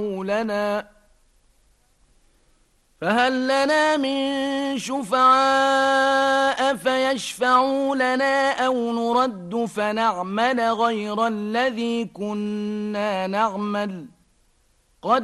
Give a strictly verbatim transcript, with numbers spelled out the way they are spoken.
لنا فهل لنا من شفعاء فيشفعوا لنا أو نرد فنعمل غير الذي كنا نعمل